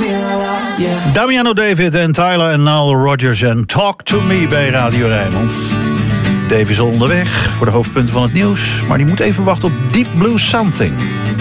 Damiano David en Tyler en Nile Rodgers en Talk to Me bij Radio Rijnmond. Dave is al onderweg voor de hoofdpunten van het nieuws, maar die moet even wachten op Deep Blue Something.